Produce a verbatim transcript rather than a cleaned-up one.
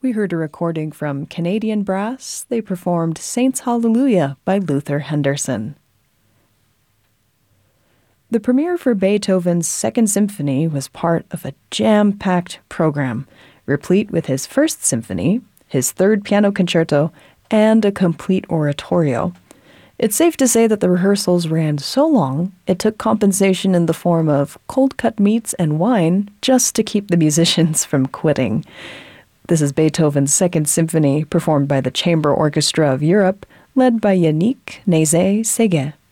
We heard a recording from Canadian Brass. They performed Saints Hallelujah by Luther Henderson. The premiere for Beethoven's Second Symphony was part of a jam-packed program, replete with his First Symphony, his Third Piano Concerto, and a complete oratorio. It's safe to say that the rehearsals ran so long, it took compensation in the form of cold-cut meats and wine just to keep the musicians from quitting. This is Beethoven's Second Symphony, performed by the Chamber Orchestra of Europe, led by Yannick Nézet-Séguin.